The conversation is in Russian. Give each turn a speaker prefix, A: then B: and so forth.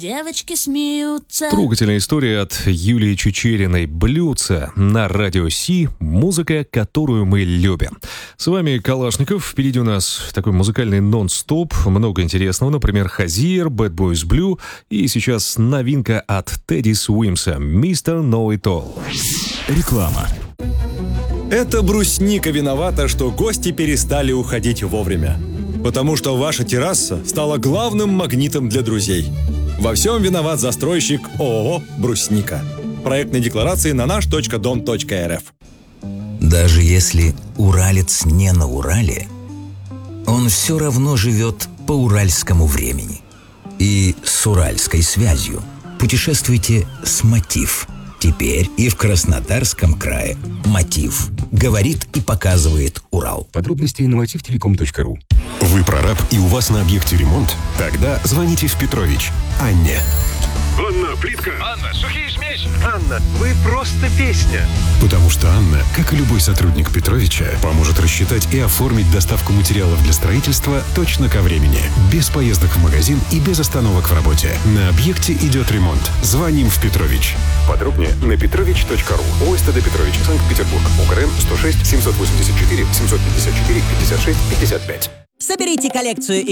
A: девочки смеются.
B: Трогательная история от Юлии Чичериной. «Блюдце» на радио Си. Музыка, которую мы любим. С вами Калашников. Впереди у нас такой музыкальный нон-стоп. Много интересного. Например, Хозиер, Bad Boys Blue. И сейчас новинка от Тедди Суимса. «Mr. Know It All».
C: Реклама.
D: Это брусника виновата, что гости перестали уходить вовремя. Потому что ваша терраса стала главным магнитом для друзей. Во всем виноват застройщик ООО «Брусника». Проектные декларации на наш.дом.рф.
E: Даже если уралец не на Урале, он все равно живет по уральскому времени. И с уральской связью путешествуйте с «Мотив». Теперь и в Краснодарском крае «Мотив» говорит и показывает Урал.
C: Подробности на motivtelecom.ru.
F: Вы прораб и у вас на объекте ремонт? Тогда звоните в Петрович Анне.
G: Анна, плитка. Анна, сухие смесь. Анна, вы просто песня.
F: Потому что Анна, как и любой сотрудник Петровича, поможет рассчитать и оформить доставку материалов для строительства точно ко времени. Без поездок в магазин и без остановок в работе. На объекте идет ремонт. Звоним в Петрович.
G: Подробнее на petrovich.ru. ОСТД Петрович, Санкт-Петербург. УКРН 106 784 754 56 55.
H: Соберите коллекцию